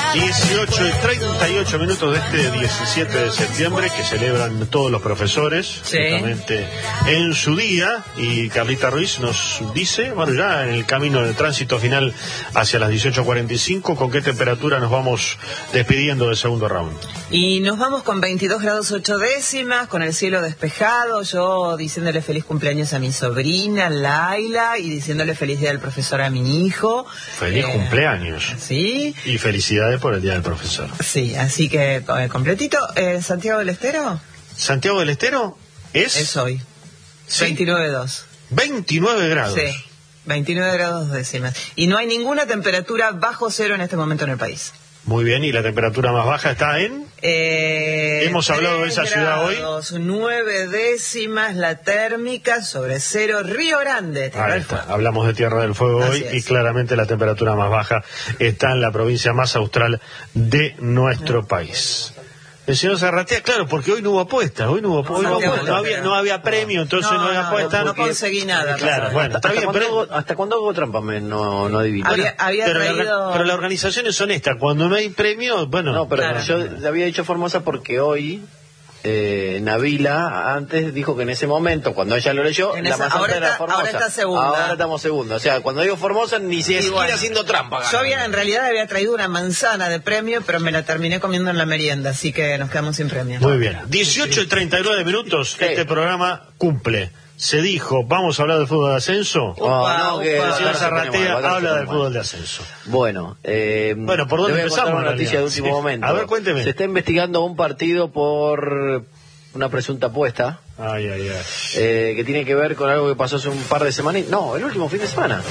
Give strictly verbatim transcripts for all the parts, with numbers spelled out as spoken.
dieciocho y treinta y ocho minutos de este diecisiete de septiembre que celebran todos los profesores, sí, justamente en su día, y Carlita Ruiz nos dice, bueno, ya en el camino de tránsito final hacia las dieciocho cuarenta y cinco, ¿con qué temperatura nos vamos despidiendo del segundo round? Y nos vamos con veintidós grados ocho décimas, con el cielo despejado, yo diciéndole feliz cumpleaños a mi sobrina Laila y diciéndole feliz día del profesor a mi hijo. Feliz eh, cumpleaños. Sí. Y felicidades por el día del profesor. Sí, así que eh, completito. Eh, ¿Santiago del Estero? ¿Santiago del Estero? Es, es hoy. ¿Sí? veintinueve dos. veintinueve grados. Sí, veintinueve grados décimas. Y no hay ninguna temperatura bajo cero en este momento en el país. Muy bien, ¿y la temperatura más baja está en? Eh, Hemos hablado de esa ciudad hoy. Nueve décimas la térmica sobre cero, Río Grande. Ahí está. Hablamos de Tierra del Fuego Así hoy es. Y claramente la temperatura más baja está en la provincia más austral de nuestro país. El señor Zarratea, claro, porque hoy no hubo apuesta, hoy no hubo, hoy no hubo apuesta, no había, no había premio, entonces no, no había apuesta. No, no conseguí nada. Claro, bueno, está bien, pero pero... hago, hasta cuando hago trampa me, no, no adivino. Había, había pero, traído... la, pero la organización es honesta, cuando no hay premio, bueno... No, pero claro. yo le había dicho Formosa porque hoy eh, Nabila antes dijo que en ese momento, cuando ella lo leyó, En la esa- más ahora alta era está- Formosa. ahora está segunda. Ahora estamos segunda. O sea, cuando digo Formosa ni siquiera bueno, haciendo trampa. Yo gana. había, en realidad había traído una manzana de premio, pero me la terminé comiendo en la merienda, así que nos quedamos sin premio. Muy bien, dieciocho y treinta y nueve minutos, Sí. este programa cumple. Se dijo, vamos a hablar del fútbol de ascenso. Upa, no, que upa. El señor Acá Zarratea tenemos, acá habla del tenemos. fútbol de ascenso. Bueno, eh, Bueno, ¿por dónde le voy a contar empezamos, una en noticia de realidad? último Sí. momento. A ver, cuénteme. Se está investigando un partido por una presunta apuesta. Ay, ay, ay. Eh, que tiene que ver con algo que pasó hace un par de semanas, no, el último fin de semana,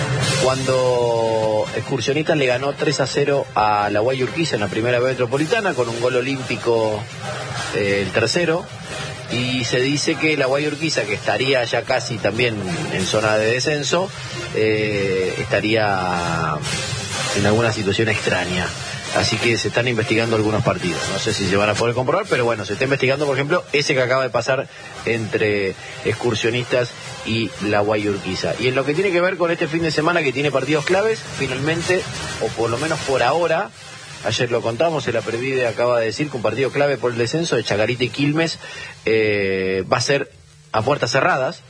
cuando Excursionistas le ganó tres a cero a la Guayurquiza en la primera B metropolitana con un gol olímpico, eh, el tercero, y se dice que la Guayurquiza, que estaría ya casi también en zona de descenso, eh, estaría en alguna situación extraña. Así que se están investigando algunos partidos. No sé si se van a poder comprobar, pero bueno, se está investigando, por ejemplo, ese que acaba de pasar entre Excursionistas y la Guayurquiza. Y en lo que tiene que ver con este fin de semana que tiene partidos claves, finalmente, o por lo menos por ahora, ayer lo contamos, el Aprevide acaba de decir que un partido clave por el descenso de Chacarita y Quilmes eh, va a ser a puertas cerradas,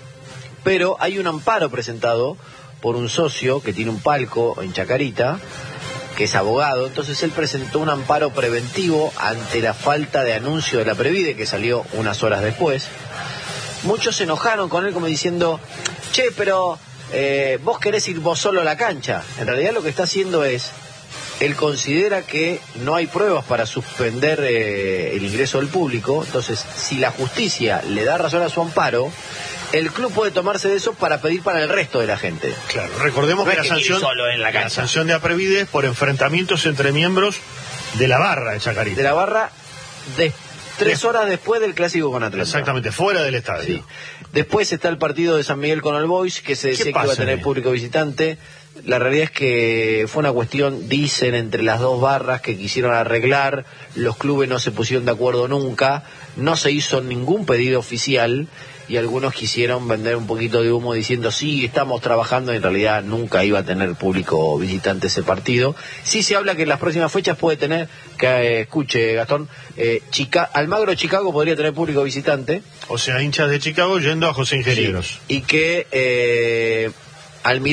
pero hay un amparo presentado por un socio que tiene un palco en Chacarita, que es abogado. Entonces él presentó un amparo preventivo ante la falta de anuncio de la Previde, que salió unas horas después. Muchos se enojaron con él como diciendo, che, pero eh, vos querés ir vos solo a la cancha. En realidad lo que está haciendo es, él considera que no hay pruebas para suspender eh, el ingreso del público. Entonces, si la justicia le da razón a su amparo, el club puede tomarse de eso para pedir para el resto de la gente. Claro, recordemos No que, es la, que sanción, quiere solo en la la cancha. sanción de Aprevide es por enfrentamientos entre miembros de la barra de Chacarita. De la barra, de tres De- horas después del clásico con Atlanta. Exactamente, fuera del estadio. Sí. Después está el partido de San Miguel con All Boys, que se ¿Qué decía que iba pasa a tener ahí? público visitante. La realidad es que fue una cuestión, dicen, entre las dos barras que quisieron arreglar. Los clubes no se pusieron de acuerdo nunca. No se hizo ningún pedido oficial. Y algunos quisieron vender un poquito de humo diciendo, sí, estamos trabajando. En realidad nunca iba a tener público visitante ese partido. Sí se habla que en las próximas fechas puede tener, que eh, escuche Gastón, eh, Chica, Almagro Chicago podría tener público visitante. O sea, hinchas de Chicago yendo a José Ingenieros. Sí. Y que eh, Almirante